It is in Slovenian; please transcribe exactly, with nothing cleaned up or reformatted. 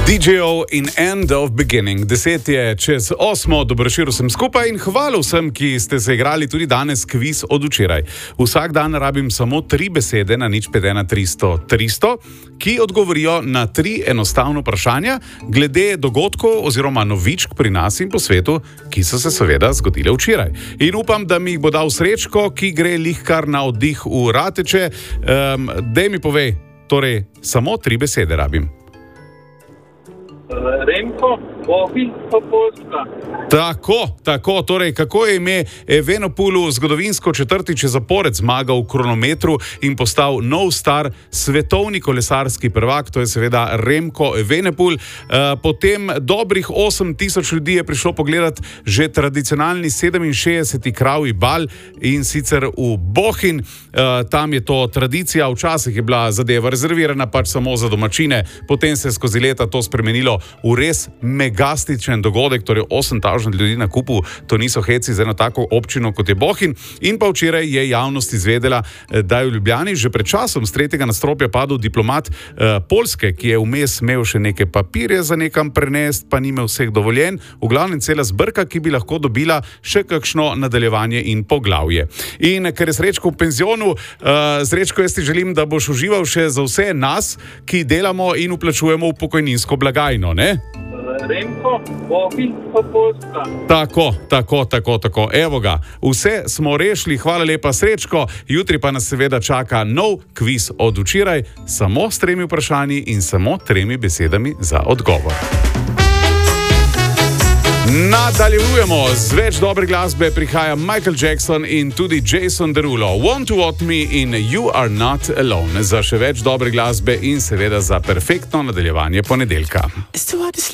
D J-ov in End of Beginning. Deset je čez osmo, dobro večer vsem skupaj in hvala vsem, ki ste se igrali tudi danes kviz od včeraj. Vsak dan rabim samo tri besede na nič pet ena tristo tristo, ki odgovorijo na tri enostavna vprašanja glede dogodkov oziroma novičk pri nas in po svetu, ki so se seveda zgodile včeraj. In upam, da mi jih bo dal Srečko, ki gre lihkar na oddih v Rateče. Um, dej mi povej, torej samo tri besede rabim. Remko, Bohin, pa Poljska. Tako, tako, torej kako je ime Evenepoelu zgodovinsko četrtič zapored zmagal v kronometru in postal nov star svetovni kolesarski prvak, to je seveda Remko Evenepoel. Potem dobrih osem tisoč ljudi je prišlo pogledat že tradicionalni sedeminšestdeseti kravji bal in sicer v Bohin. Tam je to tradicija, včasih je bila zadeva rezervirana pač samo za domačine, potem se je skozi leta to spremenilo v res megastičen dogodek, torej osem tisoč ljudi na kupu, to niso heci za eno tako občino kot je Bohin. In pa včeraj je javnost izvedela, da je v Ljubljani že pred časom s tretjega nadstropja padel diplomat eh, Poljske, ki je vmes imel še neke papirje za nekam prenest, pa ni imel vseh dovoljen, v glavnem cela zbrka, ki bi lahko dobila še kakšno nadaljevanje in poglavje. In ker je Srečko v penzionu, eh, Srečko, jaz ti želim, da boš užival še za vse nas, ki delamo in vplačujemo v pokojninsko blagajno, ne? Remko, Bohin, pa Poljska. Tako, tako, tako, tako. Evo ga, vse smo rešili, hvala lepa Srečko, jutri pa nas seveda čaka nov kviz od včeraj, samo s tremi vprašanji in samo tremi besedami za odgovor. Nadaljujemo z več dobre glasbe, prihaja Michael Jackson in tudi Jason Derulo. Want to Want Me in You Are Not Alone. Za še več dobre glasbe in seveda za perfektno nadaljevanje ponedeljka.